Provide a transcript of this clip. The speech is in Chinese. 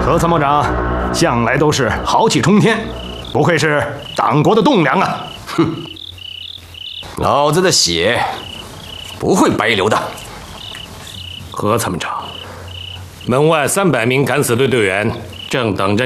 何参谋长向来都是豪气冲天，不愧是党国的栋梁啊！ 哼，老子的血不会白流的。 何参谋长，门外300名敢死队队员正等着